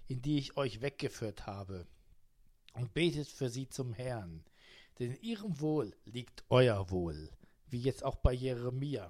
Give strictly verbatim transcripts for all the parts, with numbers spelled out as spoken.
in die ich euch weggeführt habe, und betet für sie zum Herrn, denn in ihrem Wohl liegt euer Wohl, wie jetzt auch bei Jeremia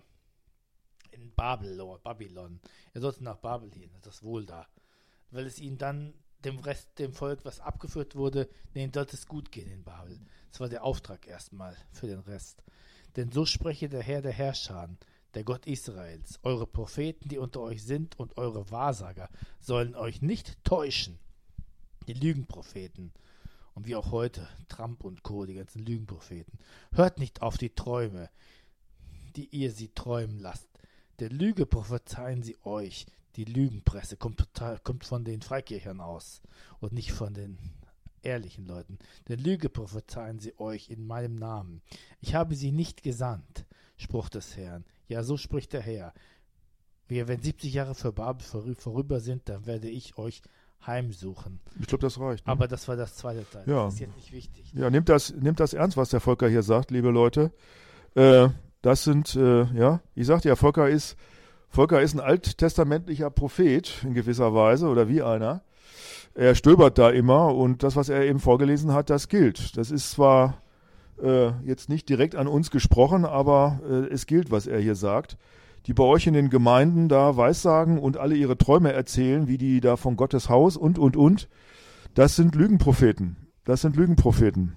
in Babylon. Babylon. Er sollte nach Babel gehen, das Wohl da, weil es ihnen dann dem Rest, dem Volk, was abgeführt wurde, denen sollte es gut gehen in Babel. Das war der Auftrag erstmal für den Rest. Denn so spreche der Herr der Herrscher, der Gott Israels. Eure Propheten, die unter euch sind, und eure Wahrsager sollen euch nicht täuschen. Die Lügenpropheten. Und wie auch heute, Trump und Co., die ganzen Lügenpropheten. Hört nicht auf die Träume, die ihr sie träumen lasst. Der Lüge prophezeien sie euch. Die Lügenpresse kommt, total, kommt von den Freikirchern aus und nicht von den ehrlichen Leuten. Der Lüge prophezeien sie euch in meinem Namen. Ich habe sie nicht gesandt, Spruch des Herrn. Ja, so spricht der Herr. Wir, wenn siebzig Jahre für Babel vorü- vorüber sind, dann werde ich euch heimsuchen. Ich glaube, das reicht. Ne? Aber das war das zweite Teil. Ja. Das ist jetzt nicht wichtig. Ja, nehmt das, nehmt das ernst, was der Volker hier sagt, liebe Leute. Äh, das sind, äh, ja, ich sagte ja, Volker ist Volker ist ein alttestamentlicher Prophet in gewisser Weise oder wie einer. Er stöbert da immer und das, was er eben vorgelesen hat, das gilt. Das ist zwar äh, jetzt nicht direkt an uns gesprochen, aber äh, es gilt, was er hier sagt. Die bei euch in den Gemeinden da Weissagen und alle ihre Träume erzählen, wie die da von Gottes Haus und, und, und, das sind Lügenpropheten. Das sind Lügenpropheten.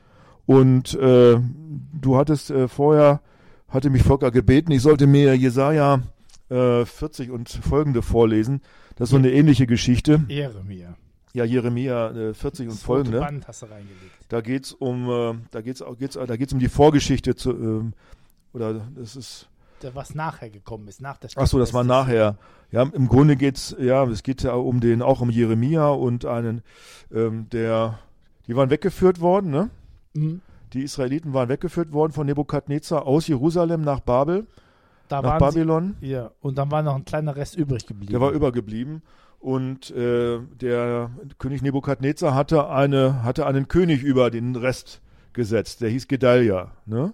Und äh, du hattest äh, vorher, hatte mich Volker gebeten, ich sollte mir Jesaja vierzig und folgende vorlesen. Das ist so eine ähnliche Geschichte. Jeremia. Ja, Jeremia äh, vierzig und Das folgende. rote Band hast du reingelegt. Da geht's um, äh, da geht's auch, geht's, da geht's um die Vorgeschichte zu, ähm, oder das ist. Der, was nachher gekommen ist, nach der Ach so, das war nachher. Ja, im Grunde geht's, ja, es geht ja um den, auch um Jeremia und einen, ähm, der, die waren weggeführt worden, ne? Mhm. Die Israeliten waren weggeführt worden von Nebukadnezar aus Jerusalem nach Babel. Da nach Babylon. Sie, ja, und dann war noch ein kleiner Rest übrig geblieben. Der war übergeblieben. Und äh, der König Nebukadnezar hatte, eine, hatte einen König über den Rest gesetzt. Der hieß Gedalia. Ne?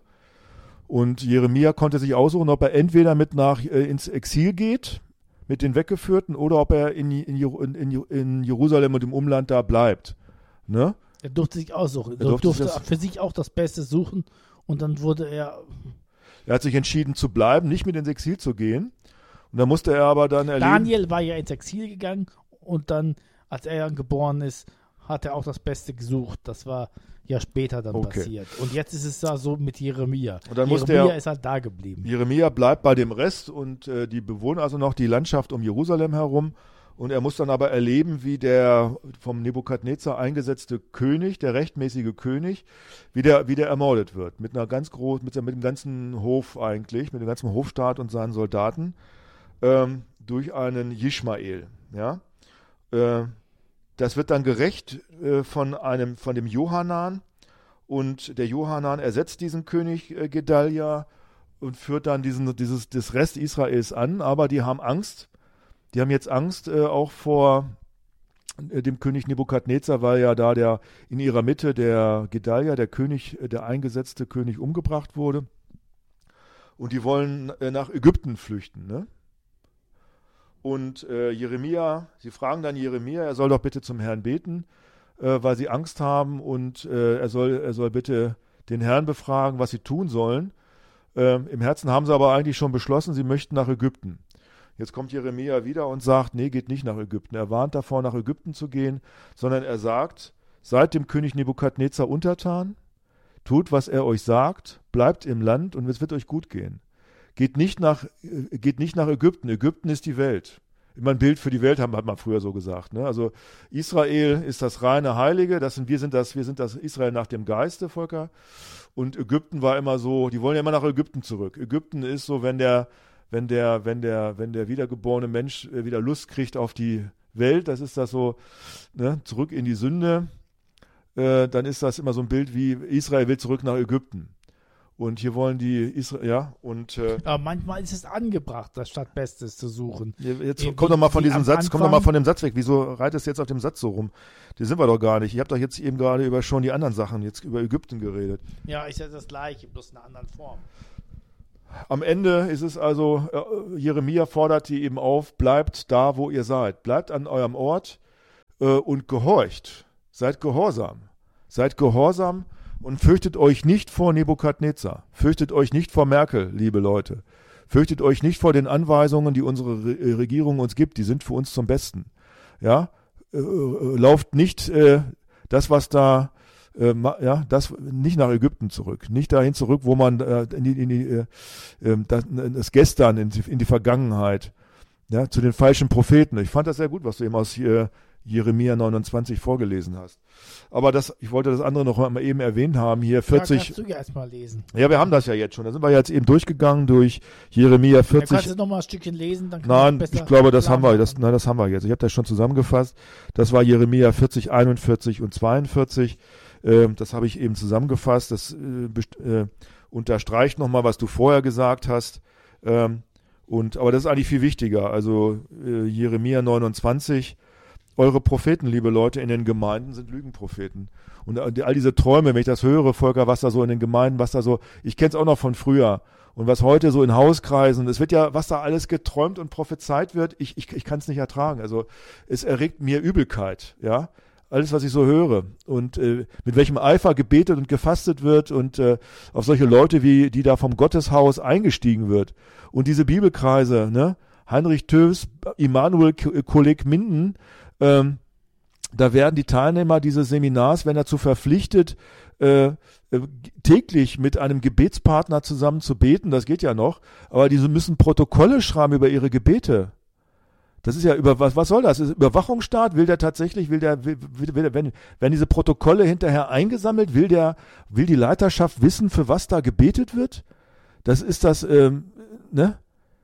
Und Jeremia konnte sich aussuchen, ob er entweder mit nach äh, ins Exil geht, mit den Weggeführten, oder ob er in, in, in, in Jerusalem und im Umland da bleibt. Ne? Er durfte sich aussuchen. Er durfte, durfte das, für sich auch das Beste suchen. Und dann wurde er... Er hat sich entschieden zu bleiben, nicht mit ins Exil zu gehen. Und da musste er aber dann erleben... Daniel war ja ins Exil gegangen und dann, als er dann geboren ist, hat er auch das Beste gesucht. Das war ja später dann okay. passiert. Und jetzt ist es da so mit Jeremia. Und dann Jeremia musste er, ist halt da geblieben. Jeremia bleibt bei dem Rest und äh, die bewohnen also noch die Landschaft um Jerusalem herum. Und er muss dann aber erleben, wie der vom Nebukadnezar eingesetzte König, der rechtmäßige König, wie der, wie der ermordet wird. Mit einer ganz groß, mit, mit dem ganzen Hof eigentlich, mit dem ganzen Hofstaat und seinen Soldaten, ähm, durch einen Ischmael. Ja? Äh, das wird dann gerächt äh, von einem, von dem Johanan. Und der Johanan ersetzt diesen König äh, Gedalia und führt dann diesen, dieses, das Rest Israels an. Aber die haben Angst. Die haben jetzt Angst äh, auch vor äh, dem König Nebukadnezar, weil ja da der in ihrer Mitte der Gedalia, der König, äh, der eingesetzte König, umgebracht wurde. Und die wollen äh, nach Ägypten flüchten. Ne? Und äh, Jeremia, sie fragen dann Jeremia, er soll doch bitte zum Herrn beten, äh, weil sie Angst haben, und äh, er soll, er soll bitte den Herrn befragen, was sie tun sollen. Äh, Im Herzen haben sie aber eigentlich schon beschlossen, sie möchten nach Ägypten. Jetzt kommt Jeremia wieder und sagt, nee, geht nicht nach Ägypten. Er warnt davor, nach Ägypten zu gehen, sondern er sagt, seid dem König Nebukadnezar untertan, tut, was er euch sagt, bleibt im Land und es wird euch gut gehen. Geht nicht nach, geht nicht nach Ägypten. Ägypten ist die Welt. Immer ein Bild für die Welt, haben, hat man früher so gesagt. Ne? Also Israel ist das reine Heilige, das sind, wir, sind das, wir sind das Israel nach dem Geiste, Volker. Und Ägypten war immer so, die wollen ja immer nach Ägypten zurück. Ägypten ist so, wenn der Wenn der, wenn der, wenn der wiedergeborene Mensch wieder Lust kriegt auf die Welt, das ist das so, ne, zurück in die Sünde, äh, dann ist das immer so ein Bild wie Israel will zurück nach Ägypten. Und hier wollen die Israel, ja, und äh, aber manchmal ist es angebracht, das statt Bestes zu suchen. Jetzt Eben komm doch mal von wie diesem am Satz, komm doch Anfang- mal von dem Satz weg. Wieso reitest du jetzt auf dem Satz so rum? Die sind wir doch gar nicht. Ich habe doch jetzt eben gerade über schon die anderen Sachen, jetzt über Ägypten geredet. Ja, ist ja das Gleiche, bloß in einer anderen Form. Am Ende ist es also, äh, Jeremia fordert die eben auf, bleibt da, wo ihr seid. Bleibt an eurem Ort äh, und gehorcht. Seid gehorsam. Seid gehorsam und fürchtet euch nicht vor Nebukadnezar. Fürchtet euch nicht vor Merkel, liebe Leute. Fürchtet euch nicht vor den Anweisungen, die unsere Re- Regierung uns gibt. Die sind für uns zum Besten. Ja, äh, äh, lauft nicht äh, das, was da, äh, ma, ja, das nicht nach Ägypten zurück, nicht dahin zurück, wo man äh, in die, in die, äh, äh, das, das Gestern, in die, in die Vergangenheit, ja, zu den falschen Propheten. Ich fand das sehr gut, was du eben aus äh, Jeremia neunundzwanzig vorgelesen hast. Aber das, ich wollte das andere noch mal eben erwähnt haben, hier vierzig. Ja, kannst du ja erstmal lesen. Ja, wir haben das ja jetzt schon. Da sind wir jetzt eben durchgegangen durch Jeremia vierzig. Dann kannst du noch mal ein Stückchen lesen. Dann Nein, besser ich glaube, das haben wir. machen. Das, nein, das haben wir jetzt. Ich habe das schon zusammengefasst. Das war Jeremia vierzig, einundvierzig und zweiundvierzig. Ähm, das habe ich eben zusammengefasst. Das äh, best- äh, unterstreicht nochmal, was du vorher gesagt hast. Ähm, und, aber das ist eigentlich viel wichtiger. Also äh, Jeremia neunundzwanzig. Eure Propheten, liebe Leute, in den Gemeinden sind Lügenpropheten. Und all diese Träume, wenn ich das höre, Volker, was da so in den Gemeinden, was da so, ich kenne es auch noch von früher. Und was heute so in Hauskreisen, es wird ja, was da alles geträumt und prophezeit wird, ich, ich, ich kann es nicht ertragen. Also es erregt mir Übelkeit, ja. Alles, was ich so höre. Und äh, mit welchem Eifer gebetet und gefastet wird und äh, auf solche Leute, wie die da vom Gotteshaus eingestiegen wird. Und diese Bibelkreise, ne? Heinrich Töfs, Immanuel Kolleg Minden, Ähm, da werden die Teilnehmer dieses Seminars, werden dazu verpflichtet, äh, äh, täglich mit einem Gebetspartner zusammen zu beten. Das geht ja noch. Aber die müssen Protokolle schreiben über ihre Gebete. Das ist ja über was, was soll das? Ist Überwachungsstaat? Will der tatsächlich, will der, will, will, will, wenn, wenn diese Protokolle hinterher eingesammelt, will der, will die Leiterschaft wissen, für was da gebetet wird? Das ist das, ähm, ne?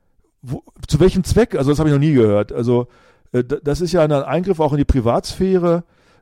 Wo, zu welchem Zweck? Also das habe ich noch nie gehört. Also das ist ja ein Eingriff auch in die Privatsphäre.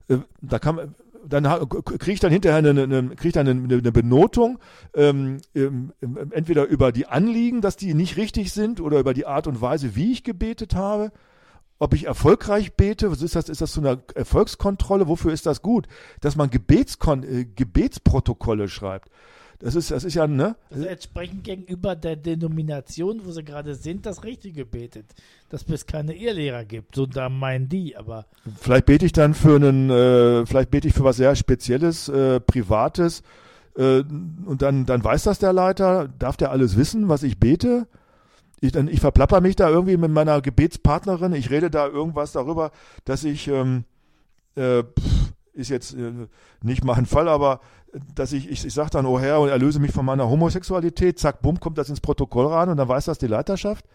Da kann dann kriege ich dann hinterher eine, eine, krieg ich dann eine, eine Benotung, ähm, entweder über die Anliegen, dass die nicht richtig sind, oder über die Art und Weise, wie ich gebetet habe. Ob ich erfolgreich bete, was ist das? Ist das so eine Erfolgskontrolle? Wofür ist das gut? Dass man Gebetskon- äh, Gebetsprotokolle schreibt. Das ist, das ist ja, ne? Also entsprechend gegenüber der Denomination, wo sie gerade sind, das Richtige betet. Dass es keine Irrlehrer gibt. So da meinen die, aber. Vielleicht bete ich dann für einen, äh, vielleicht bete ich für was sehr Spezielles, äh, Privates, äh, und dann, dann weiß das der Leiter, darf der alles wissen, was ich bete? Ich, dann, ich verplapper mich da irgendwie mit meiner Gebetspartnerin, ich rede da irgendwas darüber, dass ich, ähm, äh, pff, ist jetzt äh, nicht mein Fall, aber dass ich, ich, ich sage dann, oh Herr, und erlöse mich von meiner Homosexualität, zack, bumm, kommt das ins Protokoll rein und dann weiß das die Leiterschaft.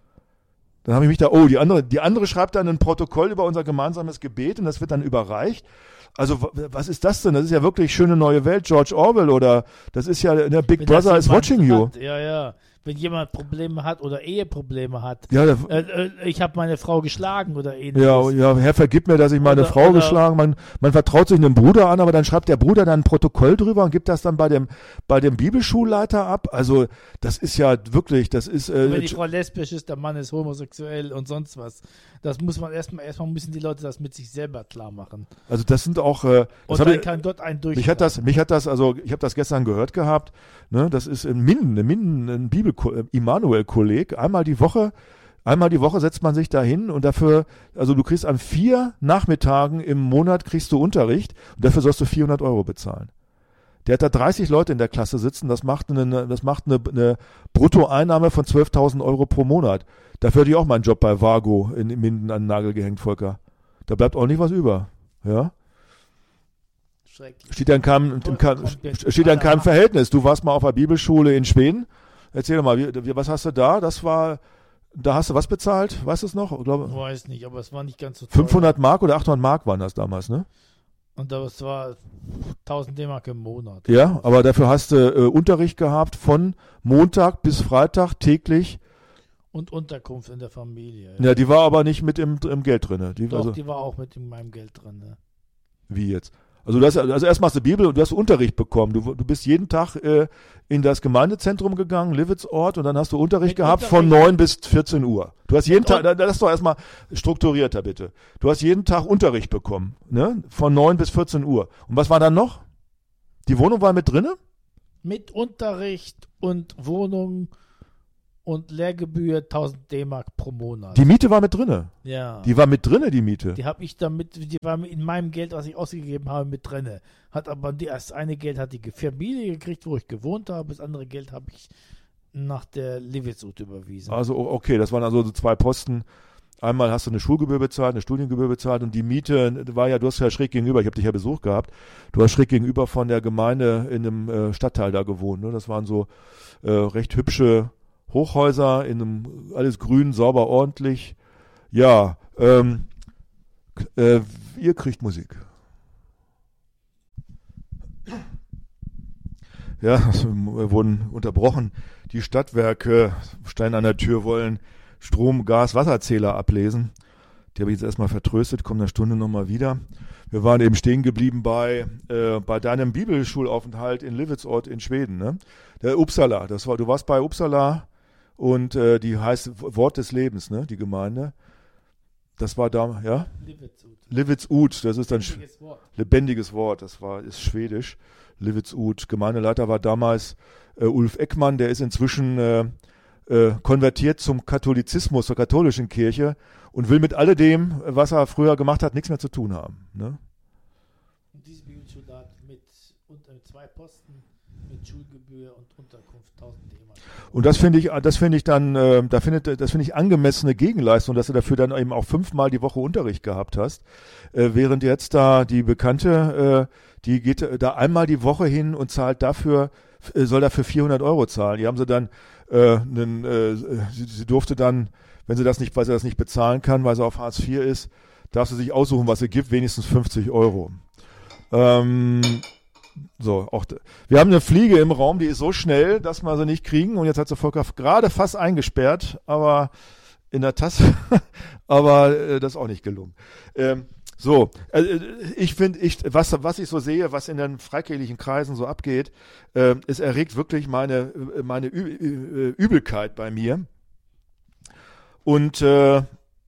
Dann habe ich mich da, oh, die andere, die andere schreibt dann ein Protokoll über unser gemeinsames Gebet und das wird dann überreicht. Also was ist das denn? Das ist ja wirklich schöne neue Welt, George Orwell, oder das ist ja, der Big Wenn Brother das is watching you. hat, ja, ja. Wenn jemand Probleme hat oder Eheprobleme hat. Ja, der, äh, äh, ich habe meine Frau geschlagen oder ähnliches. ja, ja, Herr, vergib mir, dass ich meine Oder- Frau oder- geschlagen, man, man vertraut sich einem Bruder an, aber dann schreibt der Bruder dann ein Protokoll drüber und gibt das dann bei dem, bei dem Bibelschulleiter ab. Also, das ist ja wirklich, das ist, äh, Wenn die Frau lesbisch ist, der Mann ist homosexuell und sonst was. Das muss man erstmal, erstmal müssen die Leute das mit sich selber klar machen. also das sind auch, äh, das Und hab dann ich, kann Gott einen durch. mich hat das, mich hat das, also ich habe das gestern gehört gehabt, ne, das ist in Minden, in Minden, ein Bibel, Immanuel-Kolleg, einmal die Woche, einmal die Woche setzt man sich da hin und dafür, also du kriegst an vier Nachmittagen im Monat kriegst du Unterricht und dafür sollst du vierhundert Euro bezahlen. Der hat da dreißig Leute in der Klasse sitzen, das macht eine, das macht eine, eine Bruttoeinnahme von zwölftausend Euro pro Monat. Dafür hätte ich auch meinen Job bei Vago in Minden an den Nagel gehängt, Volker. Da bleibt auch nicht was über, ja. Schrecklich. Steht ja in keinem, in keinem, Komplett. steht ja in keinem Verhältnis. Du warst mal auf der Bibelschule in Schweden. Erzähl doch mal, wie, wie, was hast du da? Das war, da hast du was bezahlt? Weißt du es noch? Ich glaube, Weiß nicht, aber es war nicht ganz so teuer. fünfhundert Mark oder achthundert Mark waren das damals, ne? Und das war tausend D-Mark im Monat. Ja, aber dafür hast du äh, Unterricht gehabt von Montag bis Freitag täglich. Und Unterkunft in der Familie. Ja, die war aber nicht mit im, im Geld drin. Die, Doch, also, die war auch mit in meinem Geld drin. Ne? wie jetzt? Also, du hast, also erst machst du Bibel und du hast Unterricht bekommen. Du, du bist jeden Tag äh, in das Gemeindezentrum gegangen, Livitzort, und dann hast du Unterricht Mit gehabt Unterricht. von neun bis vierzehn Uhr. Du hast jeden Mit Tag, das ist doch erstmal strukturierter bitte. Du hast jeden Tag Unterricht bekommen, ne? Von neun bis vierzehn Uhr. Und was war dann noch? Die Wohnung war mit drinne? Mit Unterricht und Wohnung und Lehrgebühr tausend D-Mark pro Monat. Die Miete war mit drinne. Ja. Die war mit drinne, die Miete. Die habe ich damit, die war in meinem Geld, was ich ausgegeben habe, mit drinne. Hat aber die, das eine Geld hat die Familie gekriegt, wo ich gewohnt habe, das andere Geld habe ich nach der Livitzut überwiesen. Also okay, das waren also so zwei Posten. Einmal hast du eine Schulgebühr bezahlt, eine Studiengebühr bezahlt und die Miete war ja, du hast ja schräg gegenüber, ich habe dich ja Besuch gehabt, du hast schräg gegenüber von der Gemeinde in einem äh, Stadtteil da gewohnt. Ne? Das waren so äh, recht hübsche Hochhäuser, in einem alles grün, sauber, ordentlich. Ja, ähm, äh, ihr kriegt Musik. Ja, wir wurden unterbrochen. Die Stadtwerke Stein an der Tür wollen Strom, Gas, Wasserzähler ablesen. Die habe ich jetzt erstmal vertröstet, kommen eine Stunde nochmal wieder. Wir waren eben stehen geblieben bei, äh, bei deinem Bibelschulaufenthalt in Livitzort in Schweden. Ne? Der Uppsala, das war, du warst bei Uppsala und äh, die heißt Wort des Lebens, ne? Die Gemeinde. Das war da, ja? Livitzut. Livitzut, das ist dann Lebendiges Wort. lebendiges Wort, das war, ist schwedisch. Livitzut. Gemeindeleiter war damals äh, Ulf Eckmann, der ist inzwischen äh, äh, konvertiert zum Katholizismus, zur katholischen Kirche und will mit alledem, was er früher gemacht hat, nichts mehr zu tun haben. Ne? Und diese Bibelschule mit unter zwei Posten, mit Schulgebühr und Unterkunft tausend D-Mark. Und das finde ich, das finde ich dann, äh, da findet, das finde ich angemessene Gegenleistung, dass du dafür dann eben auch fünfmal die Woche Unterricht gehabt hast, äh, während jetzt da die Bekannte, äh, die geht da einmal die Woche hin und zahlt dafür, äh, soll dafür vierhundert Euro zahlen. Die haben sie dann, äh, einen, äh, sie, sie durfte dann, wenn sie das nicht, weil sie das nicht bezahlen kann, weil sie auf Hartz vier ist, darf sie sich aussuchen, was sie gibt, wenigstens fünfzig Euro. Ähm, So, auch, wir haben eine Fliege im Raum, die ist so schnell, dass wir sie nicht kriegen. Und jetzt hat sie Volker gerade fast eingesperrt, aber in der Tasse, aber äh, das ist auch nicht gelungen. Ähm, so, äh, ich finde, ich, was, was ich so sehe, was in den freikirchlichen Kreisen so abgeht, äh, es erregt wirklich meine, meine Ü- Übelkeit bei mir. Und äh,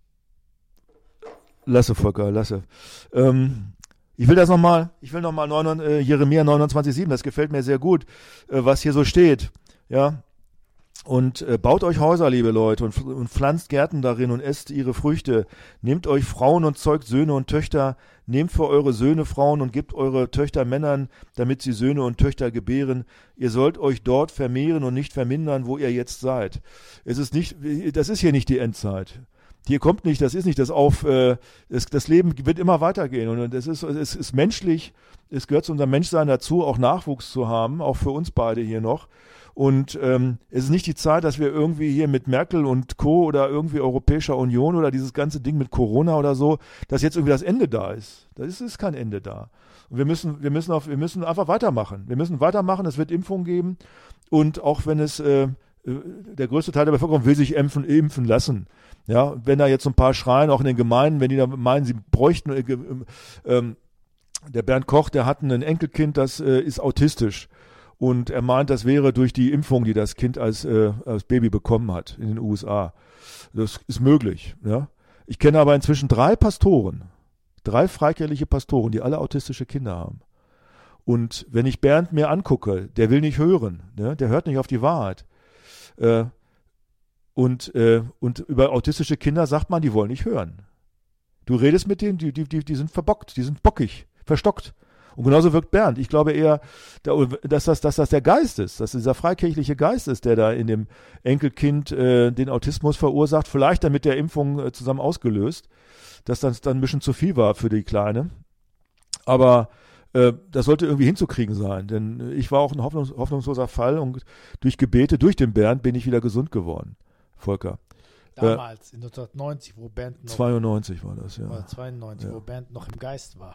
lasse, Volker, lasse. Ähm, Ich will das nochmal, ich will nochmal äh, Jeremia neunundzwanzig sieben, das gefällt mir sehr gut, äh, was hier so steht. Ja. Und äh, baut euch Häuser, liebe Leute, und, und pflanzt Gärten darin und esst ihre Früchte. Nehmt euch Frauen und zeugt Söhne und Töchter. Nehmt für eure Söhne Frauen und gebt eure Töchter Männern, damit sie Söhne und Töchter gebären. Ihr sollt euch dort vermehren und nicht vermindern, wo ihr jetzt seid. Es ist nicht, das ist hier nicht die Endzeit. Hier kommt nicht, das ist nicht das auf, äh, das, das Leben wird immer weitergehen und es ist, es ist menschlich, es gehört zu unserem Menschsein dazu, auch Nachwuchs zu haben, auch für uns beide hier noch. Und ähm, es ist nicht die Zeit, dass wir irgendwie hier mit Merkel und Co. oder irgendwie Europäischer Union oder dieses ganze Ding mit Corona oder so, dass jetzt irgendwie das Ende da ist. Da ist, ist kein Ende da. Und wir müssen, wir müssen auf, wir müssen einfach weitermachen. Wir müssen weitermachen, es wird Impfungen geben und auch wenn es, äh, der größte Teil der Bevölkerung will sich impfen, impfen lassen. Ja, wenn da jetzt so ein paar schreien, auch in den Gemeinden, wenn die da meinen, sie bräuchten, äh, äh, der Bernd Koch, der hat ein Enkelkind, das äh, ist autistisch. Und er meint, das wäre durch die Impfung, die das Kind als, äh, als Baby bekommen hat in den U S A. Das ist möglich. Ja. Ich kenne aber inzwischen drei Pastoren, drei freikirchliche Pastoren, die alle autistische Kinder haben. Und wenn ich Bernd mir angucke, der will nicht hören, ne? Der hört nicht auf die Wahrheit. Äh, Und, äh, und über autistische Kinder sagt man, die wollen nicht hören. Du redest mit denen, die, die, die, die sind verbockt, die sind bockig, verstockt. Und genauso wirkt Bernd. Ich glaube eher, dass das, dass das der Geist ist, dass dieser freikirchliche Geist ist, der da in dem Enkelkind äh, den Autismus verursacht, vielleicht dann mit der Impfung äh, zusammen ausgelöst, dass das dann ein bisschen zu viel war für die Kleine. Aber äh, das sollte irgendwie hinzukriegen sein, denn ich war auch ein hoffnungs- hoffnungsloser Fall und durch Gebete, durch den Bernd bin ich wieder gesund geworden. Volker. Damals, äh, in neunzehnhundertneunzig, wo Bernd noch... zweiundneunzig war das, ja. Oder zweiundneunzig, ja. Wo Bernd noch im Geist war.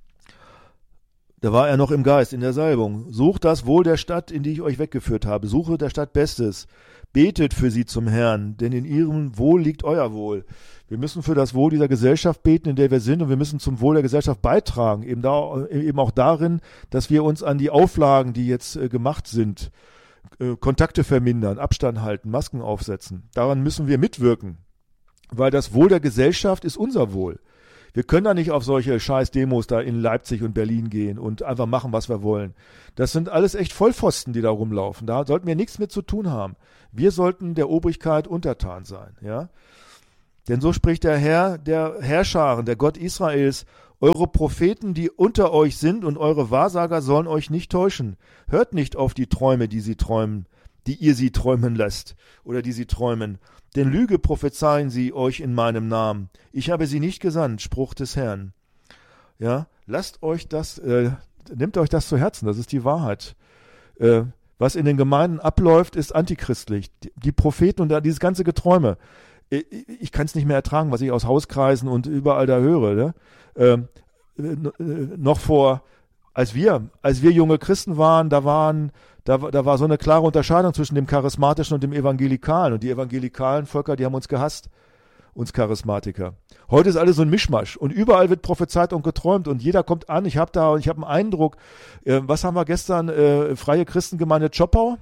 Da war er noch im Geist, in der Salbung. Sucht das Wohl der Stadt, in die ich euch weggeführt habe. Suche der Stadt Bestes. Betet für sie zum Herrn, denn in ihrem Wohl liegt euer Wohl. Wir müssen für das Wohl dieser Gesellschaft beten, in der wir sind, und wir müssen zum Wohl der Gesellschaft beitragen. Eben, da, eben auch darin, dass wir uns an die Auflagen, die jetzt äh, gemacht sind, äh, Kontakte vermindern, Abstand halten, Masken aufsetzen. Daran müssen wir mitwirken, weil das Wohl der Gesellschaft ist unser Wohl. Wir können da nicht auf solche Scheiß-Demos da in Leipzig und Berlin gehen und einfach machen, was wir wollen. Das sind alles echt Vollpfosten, die da rumlaufen. Da sollten wir nichts mit zu tun haben. Wir sollten der Obrigkeit untertan sein, ja. Denn so spricht der Herr der Herrscharen, der Gott Israels: Eure Propheten, die unter euch sind, und eure Wahrsager sollen euch nicht täuschen. Hört nicht auf die Träume, die sie träumen, die ihr sie träumen lasst oder die sie träumen. Denn Lüge prophezeien sie euch in meinem Namen. Ich habe sie nicht gesandt, Spruch des Herrn. Ja, lasst euch das, äh, nehmt euch das zu Herzen, das ist die Wahrheit. Äh, was in den Gemeinden abläuft, ist antichristlich. Die, die Propheten und da, dieses ganze Geträume. Ich, ich kann es nicht mehr ertragen, was ich aus Hauskreisen und überall da höre. Ne? Ähm, äh, noch vor, als wir, als wir junge Christen waren, da waren, da, da war so eine klare Unterscheidung zwischen dem Charismatischen und dem Evangelikalen. Und die evangelikalen Völker, die haben uns gehasst, uns Charismatiker. Heute ist alles so ein Mischmasch und überall wird prophezeit und geträumt und jeder kommt an. Ich habe da, ich habe einen Eindruck. Äh, was haben wir gestern? Äh, Freie Christengemeinde Zschopau?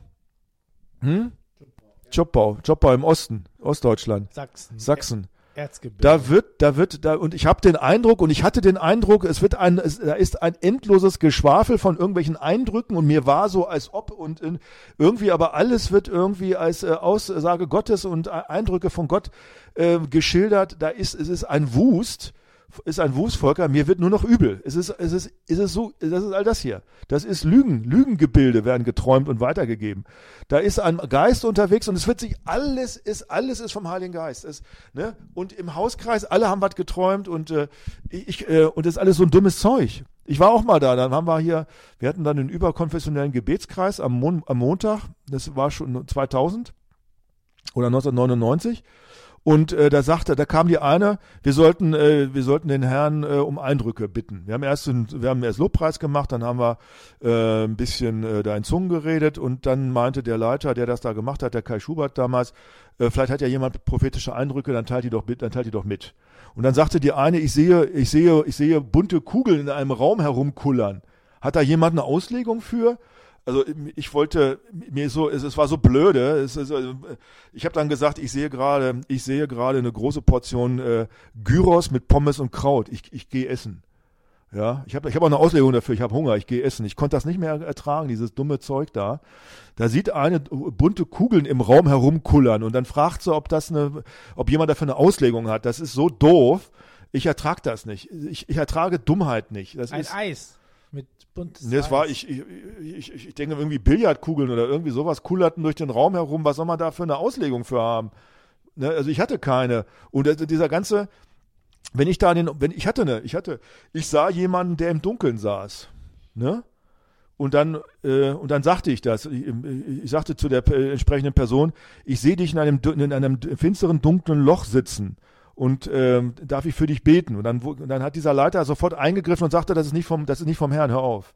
Hm? Zschopau, Zschopau im Osten, Ostdeutschland. Sachsen. Sachsen. Erzgebirge. Da wird, da wird, da, und ich habe den Eindruck, und ich hatte den Eindruck, es wird ein, es, da ist ein endloses Geschwafel von irgendwelchen Eindrücken und mir war so, als ob und in, irgendwie, aber alles wird irgendwie als äh, Aussage Gottes und äh, Eindrücke von Gott äh, geschildert. Da ist, es ist ein Wust, ist ein Wustvolker, mir wird nur noch übel. Es ist, es ist, ist es so, das ist all das hier. Das ist Lügen, Lügengebilde werden geträumt und weitergegeben. Da ist ein Geist unterwegs und es wird sich, alles ist, alles ist vom Heiligen Geist. Es, ne? Und im Hauskreis, alle haben was geträumt und, äh, ich, äh, und das ist alles so ein dummes Zeug. Ich war auch mal da, dann haben wir hier, wir hatten dann einen überkonfessionellen Gebetskreis am, Mon- am Montag, das war schon zweitausend oder neunzehnhundertneunundneunzig. Und äh, da sagte, da kam die eine, wir sollten, äh, wir sollten den Herrn äh, um Eindrücke bitten. Wir haben erst, wir haben erst Lobpreis gemacht, dann haben wir äh, ein bisschen äh, da in Zungen geredet und dann meinte der Leiter, der das da gemacht hat, der Kai Schubert damals, äh, vielleicht hat ja jemand prophetische Eindrücke, dann teilt die doch mit, dann teilt die doch mit. Und dann sagte die eine, ich sehe, ich sehe, ich sehe bunte Kugeln in einem Raum herumkullern. Hat da jemand eine Auslegung für? Also ich wollte mir so, es, es war so blöde. Es, es, ich habe dann gesagt, ich sehe gerade, ich sehe gerade eine große Portion äh, Gyros mit Pommes und Kraut. Ich, ich gehe essen. Ja, ich habe, ich habe auch eine Auslegung dafür. Ich habe Hunger. Ich gehe essen. Ich konnte das nicht mehr ertragen, dieses dumme Zeug da. Da sieht eine bunte Kugeln im Raum herumkullern und dann fragt sie, ob das eine, ob jemand dafür eine Auslegung hat. Das ist so doof. Ich ertrage das nicht. Ich, ich ertrage Dummheit nicht. Das Ein ist, Eis mit buntes Nee, es war, Eis. ich, ich, ich, ich denke irgendwie Billardkugeln oder irgendwie sowas kullerten durch den Raum herum. Was soll man da für eine Auslegung für haben? Ne, also ich hatte keine. Und also dieser ganze, wenn ich da an den, wenn ich hatte eine, ich hatte, ich sah jemanden, der im Dunkeln saß. Ne? Und dann, äh, und dann sagte ich das. Ich, ich sagte zu der äh, entsprechenden Person, ich sehe dich in einem, in einem finsteren, dunklen Loch sitzen. Und ähm, darf ich für dich beten? Und dann, und dann hat dieser Leiter sofort eingegriffen und sagte, das ist nicht vom, das ist nicht vom Herrn, hör auf.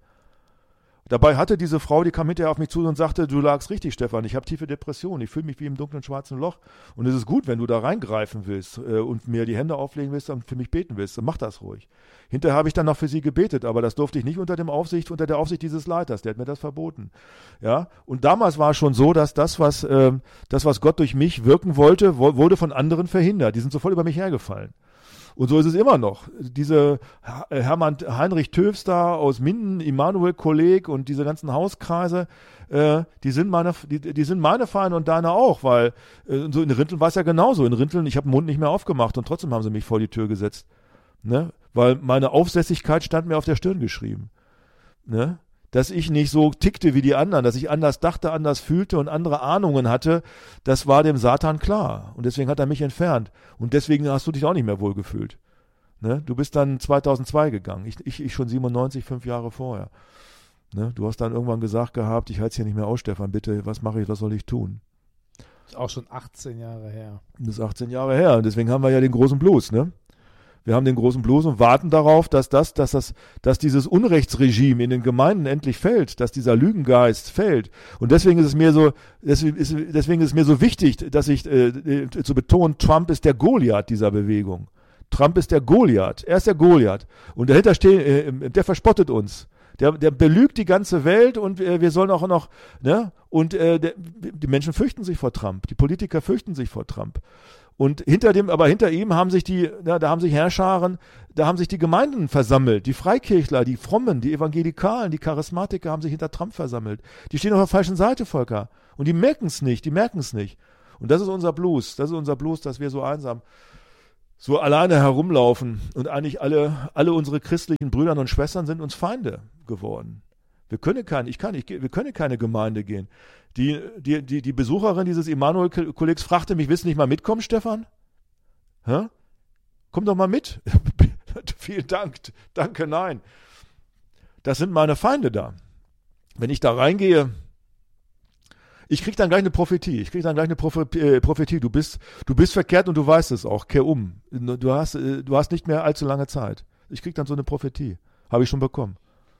Dabei hatte diese Frau, die kam hinterher auf mich zu und sagte, du lagst richtig, Stefan, ich habe tiefe Depressionen, ich fühle mich wie im dunklen schwarzen Loch. Und es ist gut, wenn du da reingreifen willst äh, und mir die Hände auflegen willst und für mich beten willst, dann mach das ruhig. Hinterher habe ich dann noch für sie gebetet, aber das durfte ich nicht unter dem Aufsicht, unter der Aufsicht dieses Leiters, der hat mir das verboten. Ja, und damals war es schon so, dass das, was, äh, das, was Gott durch mich wirken wollte, wo, wurde von anderen verhindert. Die sind sofort über mich hergefallen. Und so ist es immer noch. Diese Hermann Heinrich Töfs da aus Minden, Immanuel Kolleg und diese ganzen Hauskreise, äh, die sind meine, die, die sind meine Feinde und deine auch, weil äh, so in Rinteln war es ja genauso. In Rinteln, ich habe den Mund nicht mehr aufgemacht und trotzdem haben sie mich vor die Tür gesetzt. Ne? Weil meine Aufsässigkeit stand mir auf der Stirn geschrieben. Ne? Dass ich nicht so tickte wie die anderen, dass ich anders dachte, anders fühlte und andere Ahnungen hatte, das war dem Satan klar. Und deswegen hat er mich entfernt. Und deswegen hast du dich auch nicht mehr wohlgefühlt. Ne? Du bist dann zweitausendzwei gegangen. Ich, ich, ich schon siebenundneunzig, fünf Jahre vorher. Ne? Du hast dann irgendwann gesagt gehabt, ich halte es hier nicht mehr aus, Stefan, bitte, was mache ich, was soll ich tun? Das ist auch schon achtzehn Jahre her. Das ist achtzehn Jahre her. Und deswegen haben wir ja den großen Blues, ne? Wir haben den großen Blues und warten darauf, dass das, dass das, dass dieses Unrechtsregime in den Gemeinden endlich fällt, dass dieser Lügengeist fällt. Und deswegen ist es mir so, deswegen ist, deswegen ist es mir so wichtig, dass ich äh, zu betonen, Trump ist der Goliath dieser Bewegung. Trump ist der Goliath. Er ist der Goliath. Und dahinter stehen, äh, der verspottet uns. Der, der belügt die ganze Welt und äh, wir sollen auch noch, ne? Und äh, der, die Menschen fürchten sich vor Trump. Die Politiker fürchten sich vor Trump. Und hinter dem, aber hinter ihm haben sich die, ja, da haben sich Herrscharen, da haben sich die Gemeinden versammelt, die Freikirchler, die Frommen, die Evangelikalen, die Charismatiker haben sich hinter Trump versammelt. Die stehen auf der falschen Seite, Volker. Und die merken es nicht, die merken es nicht. Und das ist unser Blues, das ist unser Blues, dass wir so einsam, so alleine herumlaufen. Und eigentlich alle, alle unsere christlichen Brüder und Schwestern sind uns Feinde geworden. Wir können keine, ich kann nicht, wir können keine Gemeinde gehen. Die, die, die, die Besucherin dieses Immanuel-Kollegs fragte mich, willst du nicht mal mitkommen, Stefan? Hä? Komm doch mal mit. Vielen Dank. Danke, nein. Das sind meine Feinde da. Wenn ich da reingehe, ich krieg dann gleich eine Prophetie. Ich krieg dann gleich eine Prophetie. Du bist, du bist verkehrt und du weißt es auch. Kehr um. Du hast, du hast nicht mehr allzu lange Zeit. Ich krieg dann so eine Prophetie. Habe ich schon bekommen.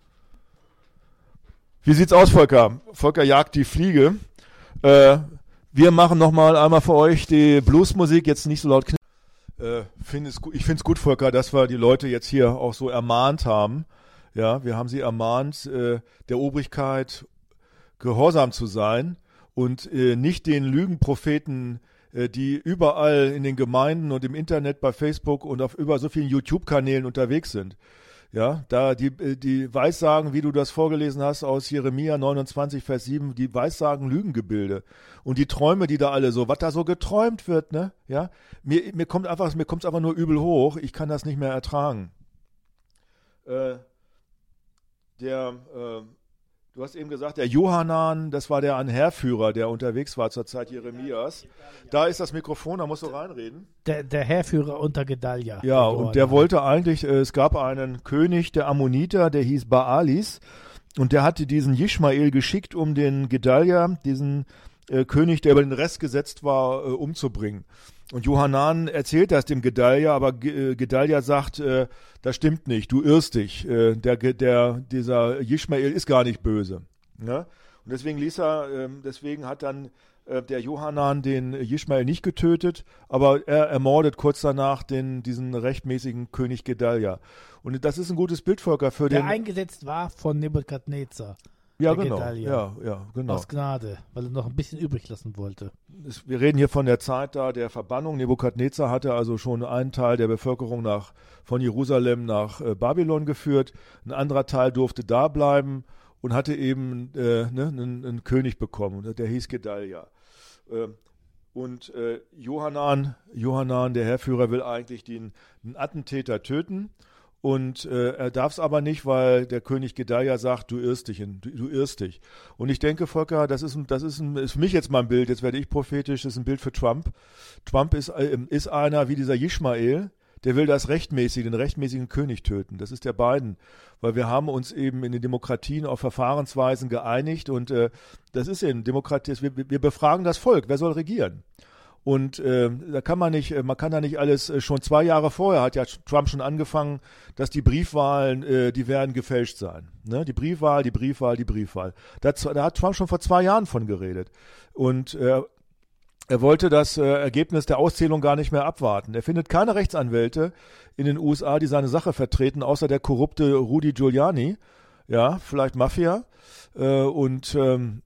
Wie sieht's aus, Volker? Volker jagt die Fliege. Äh, wir machen nochmal einmal für euch die Bluesmusik, jetzt nicht so laut knicken. Äh, find es, ich finde es gut, Volker, dass wir die Leute jetzt hier auch so ermahnt haben. Ja, wir haben sie ermahnt, äh, der Obrigkeit gehorsam zu sein und äh, nicht den Lügenpropheten, äh, die überall in den Gemeinden und im Internet, bei Facebook und auf über so vielen YouTube-Kanälen unterwegs sind. Ja, da die, die Weissagen, wie du das vorgelesen hast aus Jeremia neunundzwanzig, Vers sieben, die Weissagen Lügengebilde. Und die Träume, die da alle so, was da so geträumt wird, ne? Ja, mir, mir kommt einfach, mir kommt's einfach nur übel hoch. Ich kann das nicht mehr ertragen. Äh, der, äh, du hast eben gesagt, der Johanan, das war der ein Heerführer, der unterwegs war zur Zeit Jeremias. Da ist das Mikrofon, da musst du reinreden. Der, der Heerführer unter Gedalia. Ja, der und der wollte eigentlich, äh, es gab einen König der Ammoniter, der hieß Baalis, und der hatte diesen Ischmael geschickt, um den Gedalia, diesen äh, König, der über den Rest gesetzt war, äh, umzubringen. Und Johanan erzählt das dem Gedalia, aber G- äh, Gedalia sagt, äh, das stimmt nicht, du irrst dich. Äh, der, der, dieser Ischmael ist gar nicht böse. Ne? Und deswegen ließ er, äh, deswegen hat dann äh, der Johanan den Ischmael nicht getötet, aber er ermordet kurz danach den, diesen rechtmäßigen König Gedalia. Und das ist ein gutes Bild, Volker, für der den... Der eingesetzt war von Nebukadnezar. Ja, genau. Ja, ja, genau. Aus Gnade, weil er noch ein bisschen übrig lassen wollte. Wir reden hier von der Zeit da der Verbannung. Nebukadnezar hatte also schon einen Teil der Bevölkerung nach, von Jerusalem nach äh, Babylon geführt. Ein anderer Teil durfte da bleiben und hatte eben äh, ne, einen, einen König bekommen. Der hieß Gedalia. Äh, und äh, Johanan, Johanan, der Heerführer, will eigentlich den, den Attentäter töten. Und äh, er darf es aber nicht, weil der König Gedalia sagt, du irrst dich, du, du irrst dich. Und ich denke, Volker, das ist, das ist, ein, ist für mich jetzt mal ein Bild, jetzt werde ich prophetisch, das ist ein Bild für Trump. Trump ist, äh, ist einer wie dieser Ischmael, der will das rechtmäßig, den rechtmäßigen König töten. Das ist der Biden, weil wir haben uns eben in den Demokratien auf Verfahrensweisen geeinigt und äh, das ist eben Demokratie, wir, wir befragen das Volk, wer soll regieren? Und äh, da kann man nicht, man kann da nicht alles, äh, schon zwei Jahre vorher hat ja Trump schon angefangen, dass die Briefwahlen, äh, die werden gefälscht sein. Ne? Die Briefwahl, die Briefwahl, die Briefwahl. Da, da hat Trump schon vor zwei Jahren von geredet. Und äh, er wollte das äh, Ergebnis der Auszählung gar nicht mehr abwarten. Er findet keine Rechtsanwälte in den U S A, die seine Sache vertreten, außer der korrupte Rudy Giuliani. Ja, vielleicht Mafia. Äh, und ähm,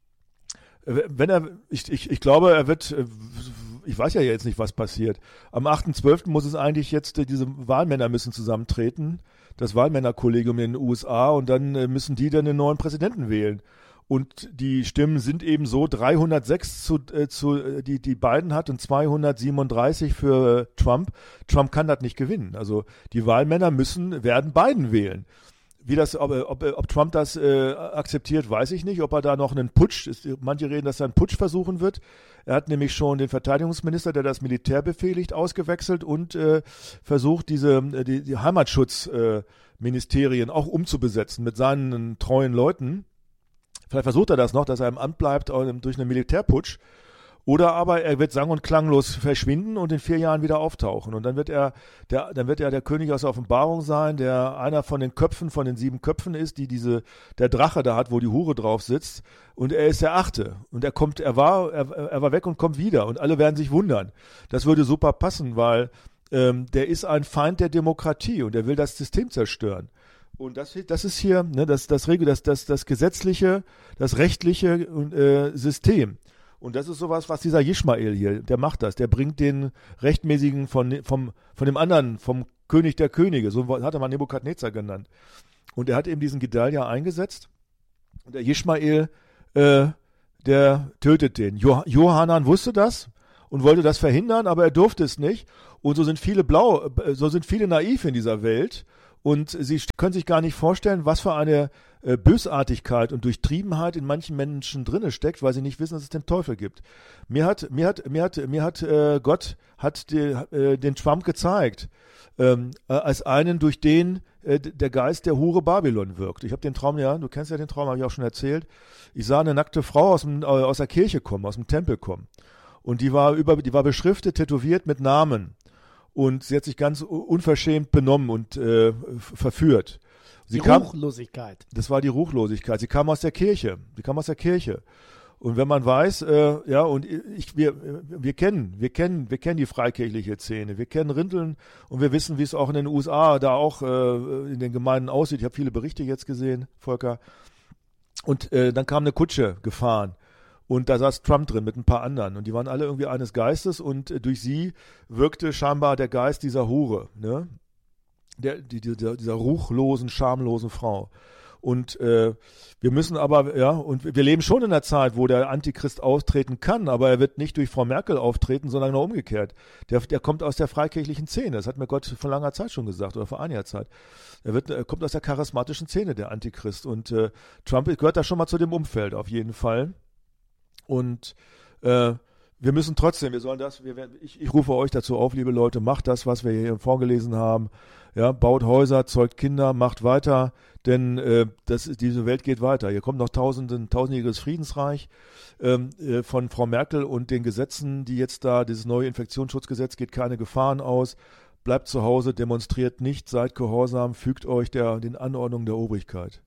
wenn er, ich, ich, ich glaube, er wird, ich weiß ja jetzt nicht, was passiert. Am achten zwölften muss es eigentlich jetzt, diese Wahlmänner müssen zusammentreten, das Wahlmännerkollegium in den U S A, und dann müssen die dann den neuen Präsidenten wählen. Und die Stimmen sind eben so, dreihundertsechs zu, äh, zu die, die Biden hat und zweihundertsiebenunddreißig für äh, Trump. Trump kann das nicht gewinnen. Also die Wahlmänner müssen, werden Biden wählen. Wie das, ob, ob, ob Trump das äh, akzeptiert, weiß ich nicht. Ob er da noch einen Putsch, ist, manche reden, dass er einen Putsch versuchen wird. Er hat nämlich schon den Verteidigungsminister, der das Militär befehligt, ausgewechselt und äh, versucht, diese die, die Heimatschutzministerien äh, auch umzubesetzen mit seinen treuen Leuten. Vielleicht versucht er das noch, dass er im Amt bleibt äh, durch einen Militärputsch. Oder aber er wird sang- und klanglos verschwinden und in vier Jahren wieder auftauchen. Und dann wird er der, dann wird er der König aus der Offenbarung sein, der einer von den Köpfen, von den sieben Köpfen ist, die diese, der Drache da hat, wo die Hure drauf sitzt. Und er ist der Achte. Und er kommt, er war, er, er war weg und kommt wieder. Und alle werden sich wundern. Das würde super passen, weil ähm, der ist ein Feind der Demokratie und er will das System zerstören. Und das, das ist hier, ne, das, das, das, das, das gesetzliche, das rechtliche äh, System. Und das ist sowas, was dieser Ischmael hier, der macht das. Der bringt den Rechtmäßigen von, vom, von dem anderen, vom König der Könige, so hat er mal Nebukadnezar genannt. Und er hat eben diesen Gedalia eingesetzt. Und der Ischmael, äh, der tötet den. Jo- Johanan wusste das und wollte das verhindern, aber er durfte es nicht. Und so sind viele blau, so sind viele naiv in dieser Welt. Und sie können sich gar nicht vorstellen, was für eine äh, Bösartigkeit und Durchtriebenheit in manchen Menschen drinne steckt, weil sie nicht wissen, dass es den Teufel gibt. Mir hat, mir hat, mir hat, mir hat äh, Gott hat die, äh, den Trump gezeigt, ähm, äh, als einen, durch den äh, der Geist der Hure Babylon wirkt. Ich habe den Traum, ja, du kennst ja den Traum, habe ich auch schon erzählt. Ich sah eine nackte Frau aus, dem, äh, aus der Kirche kommen, aus dem Tempel kommen. Und die war über, die war beschriftet, tätowiert mit Namen. Und sie hat sich ganz unverschämt benommen und äh, verführt. Sie die kam, Ruchlosigkeit. Das war die Ruchlosigkeit. Sie kam aus der Kirche. Sie kam aus der Kirche. Und wenn man weiß, äh, ja, und ich, wir, wir kennen, wir kennen, wir kennen die freikirchliche Szene. Wir kennen Rinteln und wir wissen, wie es auch in den U S A da auch äh, in den Gemeinden aussieht. Ich habe viele Berichte jetzt gesehen, Volker. Und äh, dann kam eine Kutsche gefahren. Und da saß Trump drin mit ein paar anderen. Und die waren alle irgendwie eines Geistes. Und äh, durch sie wirkte scheinbar der Geist dieser Hure, ne? Der, die, dieser, dieser ruchlosen, schamlosen Frau. Und äh, wir müssen aber, ja, und wir leben schon in einer Zeit, wo der Antichrist auftreten kann, aber er wird nicht durch Frau Merkel auftreten, sondern nur umgekehrt. Der, der kommt aus der freikirchlichen Szene. Das hat mir Gott vor langer Zeit schon gesagt oder vor einiger Zeit. Er, wird, er kommt aus der charismatischen Szene, der Antichrist. Und äh, Trump gehört da schon mal zu dem Umfeld, auf jeden Fall. Und äh, wir müssen trotzdem, wir sollen das, wir werden, ich, ich rufe euch dazu auf, liebe Leute, macht das, was wir hier vorgelesen haben. Ja, baut Häuser, zeugt Kinder, macht weiter, denn äh, das, diese Welt geht weiter. Hier kommt noch tausenden, tausendjähriges Friedensreich ähm, äh, von Frau Merkel und den Gesetzen, die jetzt da, dieses neue Infektionsschutzgesetz geht keine Gefahren aus. Bleibt zu Hause, demonstriert nicht, seid gehorsam, fügt euch der, den Anordnungen der Obrigkeit.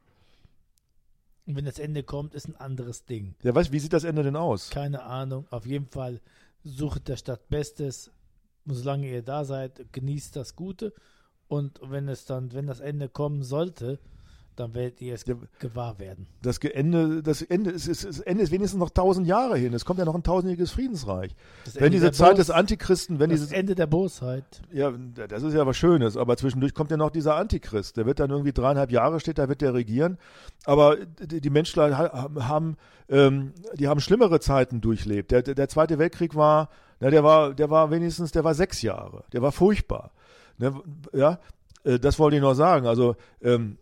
Und wenn das Ende kommt, ist ein anderes Ding. Ja, weißt, wie sieht das Ende denn aus? Keine Ahnung. Auf jeden Fall sucht der Stadt Bestes. Und solange ihr da seid, genießt das Gute. Und wenn es dann, wenn das Ende kommen sollte, dann werdet ihr es ja, gewahr werden. Das Ende, das Ende ist, ist, das Ende ist wenigstens noch tausend Jahre hin. Es kommt ja noch ein tausendjähriges Friedensreich. Das wenn Ende diese Zeit Bos, des Antichristen, wenn das dieses Ende der Bosheit. Ja, das ist ja was Schönes, aber zwischendurch kommt ja noch dieser Antichrist. Der wird dann irgendwie dreieinhalb Jahre steht, da wird der regieren. Aber die, die Menschen haben, ähm, die haben schlimmere Zeiten durchlebt. Der, der, der Zweite Weltkrieg war, na, der war, der war wenigstens, der war sechs Jahre. Der war furchtbar. Ne, ja, äh, das wollte ich noch sagen. Also ähm,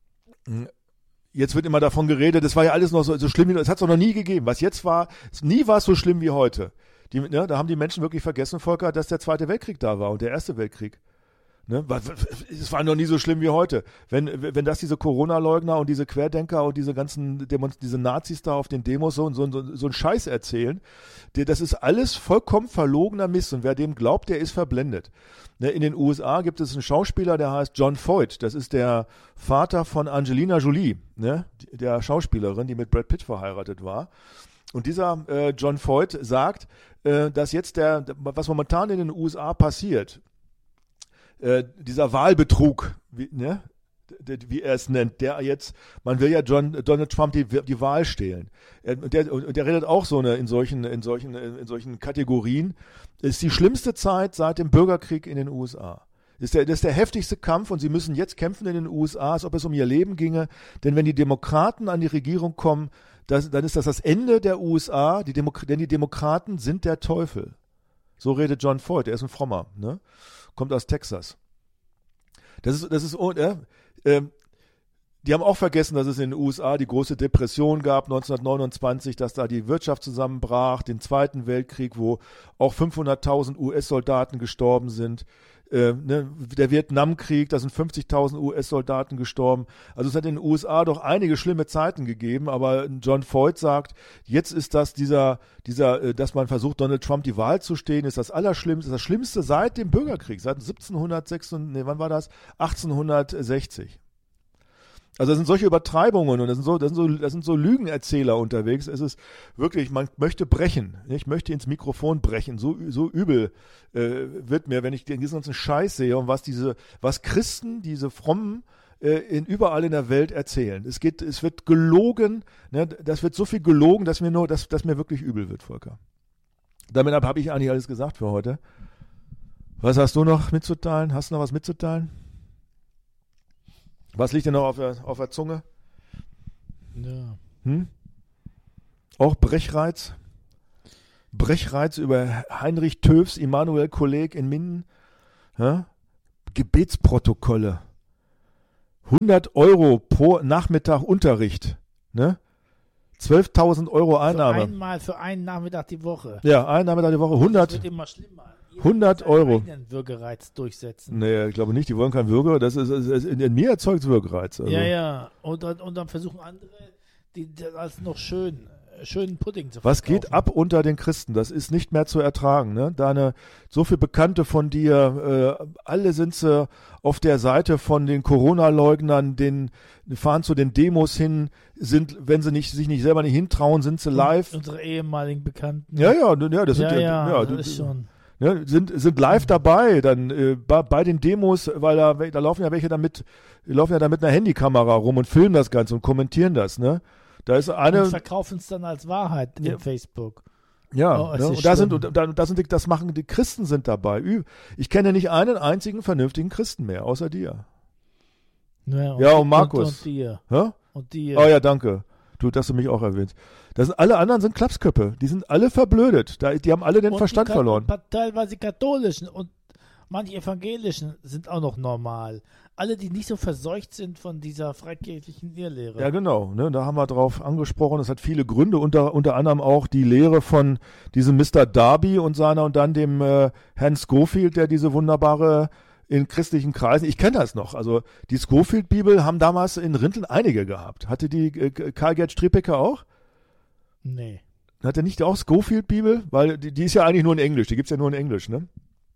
jetzt wird immer davon geredet, das war ja alles noch so, so schlimm, das hat es noch nie gegeben. Was jetzt war, nie war es so schlimm wie heute. Die, ne, da haben die Menschen wirklich vergessen, Volker, dass der Zweite Weltkrieg da war und der Erste Weltkrieg. Ne? Es war noch nie so schlimm wie heute. Wenn, wenn das diese Corona-Leugner und diese Querdenker und diese ganzen Demo, diese Nazis da auf den Demos so, so, so, so einen Scheiß erzählen, die, das ist alles vollkommen verlogener Mist. Und wer dem glaubt, der ist verblendet. Ne? In den U S A gibt es einen Schauspieler, der heißt John Voight. Das ist der Vater von Angelina Jolie, ne? Der Schauspielerin, die mit Brad Pitt verheiratet war. Und dieser äh, John Voight sagt, äh, dass jetzt der, was momentan in den U S A passiert, äh, dieser Wahlbetrug, wie, ne, wie er es nennt, der jetzt, man will ja John, Donald Trump die, die Wahl stehlen. Er, der, und der redet auch so eine, in solchen, in solchen, in solchen Kategorien. Das ist die schlimmste Zeit seit dem Bürgerkrieg in den U S A. Das ist, der, das ist der heftigste Kampf und sie müssen jetzt kämpfen in den U S A, als ob es um ihr Leben ginge. Denn wenn die Demokraten an die Regierung kommen, das, dann ist das das Ende der U S A, die Demo- denn die Demokraten sind der Teufel. So redet John Voight, der ist ein Frommer, ne? Kommt aus Texas. Das ist, das ist, äh, äh, die haben auch vergessen, dass es in den U S A die große Depression gab, neunzehnhundertneunundzwanzig, dass da die Wirtschaft zusammenbrach, den Zweiten Weltkrieg, wo auch fünfhunderttausend U S-Soldaten gestorben sind. Äh, ne, der Vietnamkrieg, da sind fünfzigtausend U S-Soldaten gestorben. Also es hat in den U S A doch einige schlimme Zeiten gegeben, aber John Voight sagt, jetzt ist das dieser, dieser, äh, dass man versucht, Donald Trump die Wahl zu stehen, ist das Allerschlimmste, das Schlimmste seit dem Bürgerkrieg, seit siebzehnhundertsechs, nee, wann war das? achtzehnhundertsechzig. Also das sind solche Übertreibungen und das sind so, das sind so, das sind so Lügenerzähler unterwegs. Es ist wirklich, man möchte brechen. Ich möchte ins Mikrofon brechen. So, so übel äh, wird mir, wenn ich den ganzen Scheiß sehe und was diese, was Christen, diese Frommen äh, in überall in der Welt erzählen. Es geht, es wird gelogen. Ne? Das wird so viel gelogen, dass mir nur, dass, dass mir wirklich übel wird, Volker. Damit habe ich eigentlich alles gesagt für heute. Was hast du noch mitzuteilen? Hast du noch was mitzuteilen? Was liegt denn noch auf der, auf der Zunge? Ja. Hm? Auch Brechreiz? Brechreiz über Heinrich Töfs, Immanuel Kolleg in Minden? Ja? Gebetsprotokolle. hundert Euro pro Nachmittag Unterricht. Ne? zwölftausend Euro Einnahme. Für einmal für einen Nachmittag die Woche. Ja, einen Nachmittag die Woche. hundert. Das wird immer schlimmer. hundert Euro. Den Würgereiz durchsetzen. Nee, ich glaube nicht, die wollen keinen Würger. Das ist, ist, ist in, in mir erzeugt es Würgereiz. Also. Ja, ja. Und, und, und dann versuchen andere, die, die als noch schön, schönen Pudding zu verkaufen. Was geht ab unter den Christen? Das ist nicht mehr zu ertragen. Ne? Deine, so viele Bekannte von dir, äh, alle sind sie auf der Seite von den Corona-Leugnern, den fahren zu den Demos hin, sind, wenn sie nicht, sich nicht selber nicht hintrauen, sind sie live. Und unsere ehemaligen Bekannten. Ja, ja, ja, das sind ja, ja, ja, ja, das ist schon. Ne, sind, sind live dabei, dann äh, bei, bei den Demos, weil da, da laufen ja welche damit, laufen ja da mit einer Handykamera rum und filmen das Ganze und kommentieren das, ne? Da ist eine. Und verkaufen es dann als Wahrheit ja. in Facebook. Ja, oh, ne? Und da sind, und da, da sind die, das machen die Christen sind dabei. Ich kenne nicht einen einzigen vernünftigen Christen mehr, außer dir. Ja, und, ja, und Markus. Und, und dir. Hä? Und dir. Oh ja, danke. Du, dass du mich auch erwähnst. Das sind, alle anderen sind Klapsköppe. Die sind alle verblödet. Da, die haben alle den und Verstand die, verloren. Und teilweise katholischen und manche evangelischen sind auch noch normal. Alle, die nicht so verseucht sind von dieser freikirchlichen Irrlehre. Ja, genau. Ne, da haben wir drauf angesprochen. Es hat viele Gründe, unter, unter anderem auch die Lehre von diesem Mister Darby und seiner und dann dem äh, Herrn Scofield, der diese wunderbare in christlichen Kreisen, ich kenne das noch, also die Scofield-Bibel haben damals in Rinteln einige gehabt. Hatte die äh, Karl-Gerd Striepecker auch? Nee. Hat er nicht auch Scofield-Bibel? Weil die, die ist ja eigentlich nur in Englisch, die gibt es ja nur in Englisch, ne?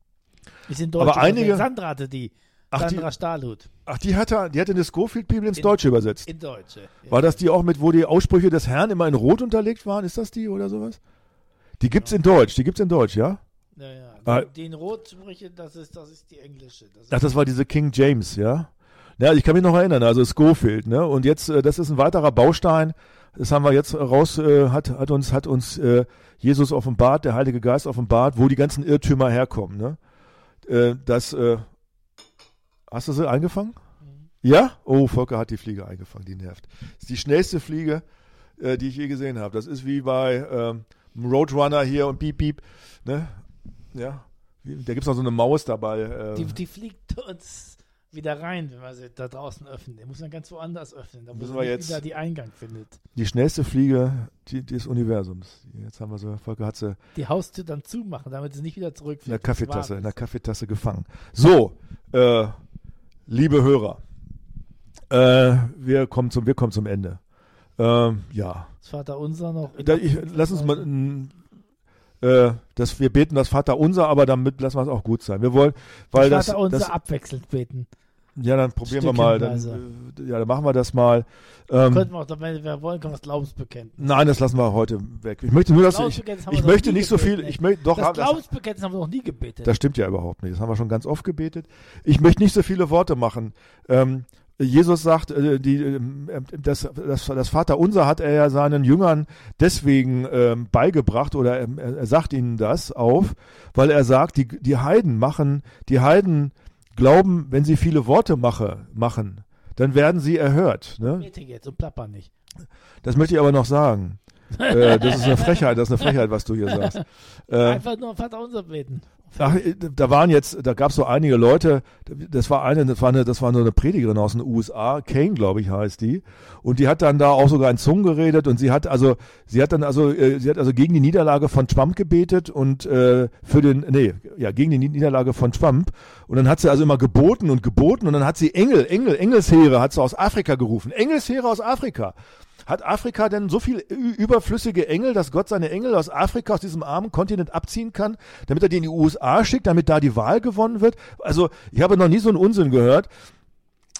Ist in Deutsch. Aber einige, Sandra hatte die. Ach, Sandra die, Stahlhut. Ach, die hatte, die hatte eine Scofield-Bibel ins in, Deutsche übersetzt. In Deutsche. Ja. War das die auch mit, wo die Aussprüche des Herrn immer in Rot unterlegt waren? Ist das die oder sowas? Die gibt's ja. in Deutsch, die gibt's in Deutsch, ja? Ja, ja. Ah. Die in Rotsprüche, das ist, das ist die englische. Das Ach, das war diese King James, ja? Ja, ich kann mich noch erinnern, also Scofield, ne? Und jetzt, äh, das ist ein weiterer Baustein. Das haben wir jetzt raus, äh, hat, hat uns, hat uns äh, Jesus offenbart, der Heilige Geist offenbart, wo die ganzen Irrtümer herkommen, ne? Äh, das, äh, hast du sie eingefangen? Mhm. Ja? Oh, Volker hat die Fliege eingefangen, die nervt. Das ist die schnellste Fliege, äh, die ich je gesehen habe. Das ist wie bei ähm, Roadrunner hier und Beep Beep, ne? Ja, da gibt es noch so eine Maus dabei. Äh. Die, die fliegt uns wieder rein, wenn wir sie da draußen öffnen. Die muss man ganz woanders öffnen, da müssen wo wir sie jetzt wieder die Eingang findet. Die schnellste Fliege die, des Universums. Jetzt haben wir so, Volker hat sie. Die Haustür dann zumachen, damit sie nicht wieder zurückfliegt. In der Kaffeetasse, in der Kaffeetasse gefangen. So, äh, liebe Hörer, äh, wir kommen zum, wir kommen zum Ende. Ähm, ja. Das Vaterunser noch. Da, ich, lass uns mal. N, Äh, dass wir beten das Vaterunser, aber damit lassen wir es auch gut sein. Wir wollen, weil das, das Vaterunser das abwechselnd beten. Ja, dann probieren wir mal. Dann, äh, ja, dann machen wir das mal. Ähm, Könnten wir auch, wenn wir wollen, können wir das Glaubensbekenntnis. Nein, das lassen wir heute weg. Ich möchte nur, dass ich, ich möchte nicht so viel. Ich möchte doch. Das Glaubensbekenntnis haben wir noch nie gebetet. Das stimmt ja überhaupt nicht. Das haben wir schon ganz oft gebetet. Ich möchte nicht so viele Worte machen. Ähm, Jesus sagt, äh, die, äh, das, das, das Vaterunser hat er ja seinen Jüngern deswegen äh, beigebracht oder er, er sagt ihnen das auf, weil er sagt, die, die Heiden machen, die Heiden glauben, wenn sie viele Worte mache, machen, dann werden sie erhört. Ne? Bete jetzt und plapper nicht. Das möchte ich aber noch sagen. äh, das ist eine Frechheit, das ist eine Frechheit, was du hier sagst. Äh, Einfach nur Vaterunser beten. Ach, da waren jetzt, da gab es so einige Leute, das war eine, das war eine, das war nur eine Predigerin aus den U S A, Kane, glaube ich, heißt die, und die hat dann da auch sogar in Zungen geredet und sie hat also, sie hat dann also, äh, sie hat also gegen die Niederlage von Trump gebetet und äh, für den, nee, ja, gegen die Niederlage von Trump und dann hat sie also immer geboten und geboten und dann hat sie Engel, Engel, Engelsheere hat sie aus Afrika gerufen, Engelsheere aus Afrika. Hat Afrika denn so viel überflüssige Engel, dass Gott seine Engel aus Afrika, aus diesem armen Kontinent abziehen kann, damit er die in die U S A schickt, damit da die Wahl gewonnen wird? Also ich habe noch nie so einen Unsinn gehört.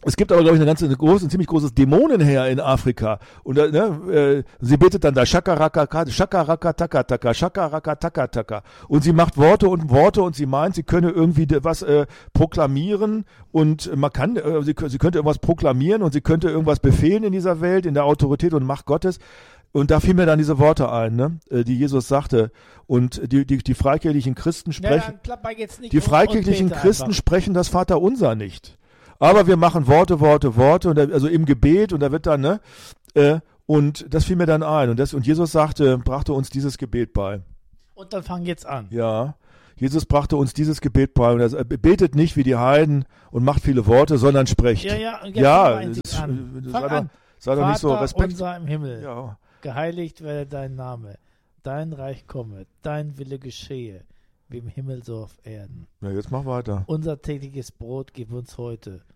Es gibt aber, glaube ich, eine ganze, eine große, ein ziemlich großes Dämonenheer in Afrika. Und äh, ne, äh, sie betet dann da Shakaraka, Shakaraka, Taka, Taka, Shakaraka, Taka, Taka. Und sie macht Worte und Worte und sie meint, sie könne irgendwie de, was äh, proklamieren und man kann, äh, sie, sie könnte irgendwas proklamieren und sie könnte irgendwas befehlen in dieser Welt, in der Autorität und Macht Gottes. Und da fielen mir dann diese Worte ein, ne, äh, die Jesus sagte. Und die, die, die freikirchlichen Christen sprechen, Ja, dann jetzt nicht die und- freikirchlichen und bete Christen einfach. sprechen das Vaterunser nicht. Aber wir machen Worte, Worte, Worte, und da, also im Gebet, und da wird dann, ne, äh, und das fiel mir dann ein. Und, das, und Jesus sagte, brachte uns dieses Gebet bei. Und dann fang jetzt an. Ja, Jesus brachte uns dieses Gebet bei. Und er betet nicht wie die Heiden und macht viele Worte, sondern spricht. Ja, ja, und jetzt Ja, fang mal das, an. das Fang sei, doch, an. sei doch nicht so Vater Respekt. unser im Himmel, Ja, geheiligt werde dein Name, dein Reich komme, dein Wille geschehe, wie im Himmel so auf Erden. ja, jetzt mach weiter. Unser tägliches Brot gib uns heute